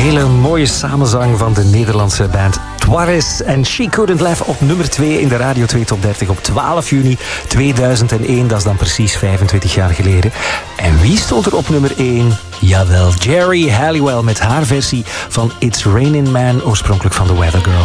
Hele mooie samenzang van de Nederlandse band Twaris en She Couldn't Laugh op nummer 2 in de Radio 2 Top 30 op 12 juni 2001. Dat is dan precies 25 jaar geleden. En wie stond er op nummer 1? Jawel, Jerry Halliwell met haar versie van It's Raining Man, oorspronkelijk van The Weather Girls.